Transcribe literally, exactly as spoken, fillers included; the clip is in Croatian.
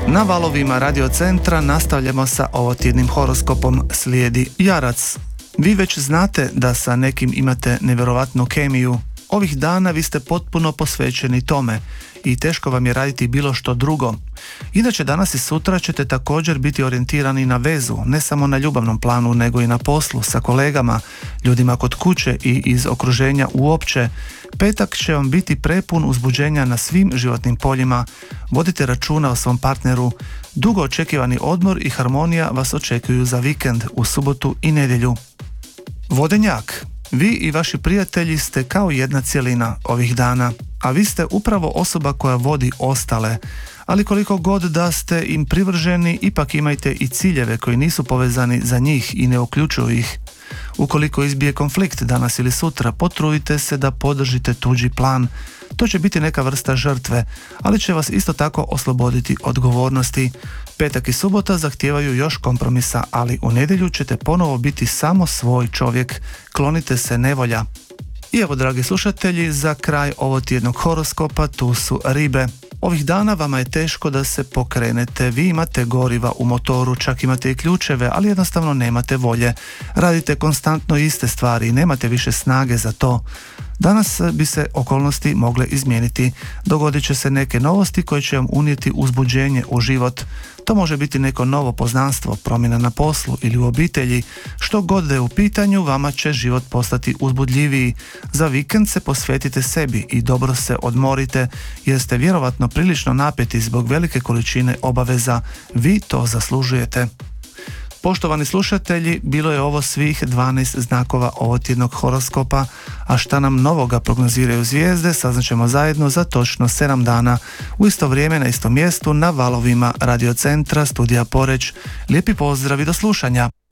Na valovima Radio Centra nastavljamo sa ovotjednim horoskopom. Slijedi Jarac. Vi već znate da sa nekim imate nevjerovatnu kemiju. Ovih dana vi ste potpuno posvećeni tome i teško vam je raditi bilo što drugo. Inače, danas i sutra ćete također biti orijentirani na vezu, ne samo na ljubavnom planu, nego i na poslu, sa kolegama, ljudima kod kuće i iz okruženja uopće. Petak će vam biti prepun uzbuđenja na svim životnim poljima. Vodite računa o svom partneru. Dugo očekivani odmor i harmonija vas očekuju za vikend u subotu i nedjelju. Vodenjak. Vi i vaši prijatelji ste kao jedna cjelina ovih dana, a vi ste upravo osoba koja vodi ostale. Ali koliko god da ste im privrženi, ipak imajte i ciljeve koji nisu povezani za njih i ne uključuju ih. Ukoliko izbije konflikt danas ili sutra, potrudite se da podržite tuđi plan. To će biti neka vrsta žrtve, ali će vas isto tako osloboditi odgovornosti. Petak i subota zahtijevaju još kompromisa, ali u nedjelju ćete ponovo biti samo svoj čovjek. Klonite se nevolja. I evo, dragi slušatelji, za kraj ovotjednog horoskopa tu su ribe. Ovih dana vama je teško da se pokrenete, vi imate goriva u motoru, čak imate i ključeve, ali jednostavno nemate volje. Radite konstantno iste stvari i nemate više snage za to. Danas bi se okolnosti mogle izmijeniti. Dogodit će se neke novosti koje će vam unijeti uzbuđenje u život. To može biti neko novo poznanstvo, promjena na poslu ili u obitelji. Što god da je u pitanju, vama će život postati uzbudljiviji. Za vikend se posvetite sebi i dobro se odmorite, jer ste vjerovatno prilično napeti zbog velike količine obaveza. Vi to zaslužujete. Poštovani slušatelji, bilo je ovo svih dvanaest znakova ovotjednog horoskopa, a šta nam novoga prognoziraju zvijezde saznaćemo zajedno za točno sedam dana u isto vrijeme na istom mjestu na valovima Radio Centra, studija Poreč. Lijepi pozdrav i do slušanja.